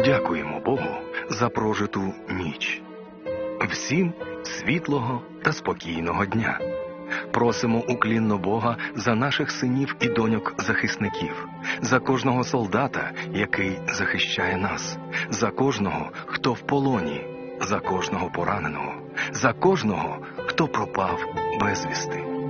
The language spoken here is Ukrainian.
Дякуємо Богу за прожиту ніч. Всім світлого та спокійного дня. Просимо уклінно Бога за наших синів і доньок-захисників, за кожного солдата, який захищає нас, за кожного, хто в полоні, за кожного пораненого, за кожного, хто пропав безвісти.